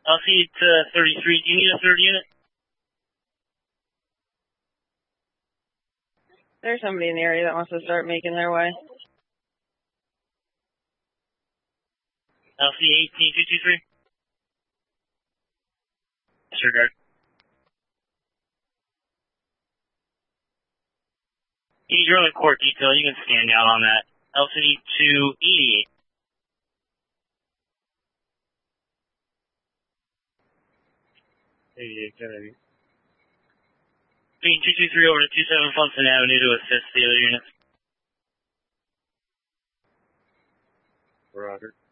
I'll see you to 33. Do you need a third unit? There's somebody in the area that wants to start making their way. LC 18223. Disregard. You're on the court detail. You can stand down on that. LCD 288. Kennedy. 223 over to 27 Fulton Avenue to assist the other units. Roger.